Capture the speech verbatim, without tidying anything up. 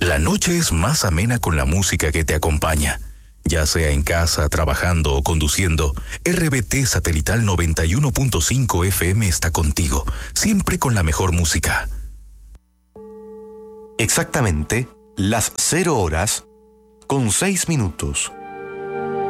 La noche es más amena con la música que te acompaña. Ya sea en casa, trabajando o conduciendo, R B T Satelital noventa y uno punto cinco F M está contigo, siempre con la mejor música. Exactamente las cero horas con seis minutos.